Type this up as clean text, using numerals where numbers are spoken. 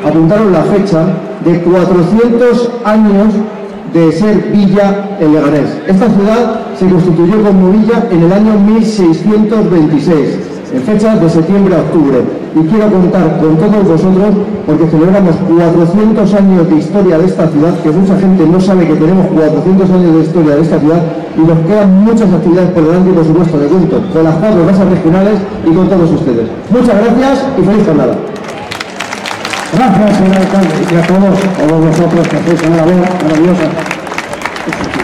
apuntaron la fecha de 400 años de ser villa en Leganés. Esta ciudad se constituyó como villa en el año 1626, en fechas de septiembre a octubre. Y quiero contar con todos vosotros porque celebramos 400 años de historia de esta ciudad, que mucha gente no sabe que tenemos 400 años de historia de esta ciudad, y nos quedan muchas actividades por delante y por supuesto de cuento con las 4 casas regionales y con todos ustedes. Muchas gracias y feliz jornada. Gracias, señor alcalde, y a todos vosotros que hacéis una labor maravillosa.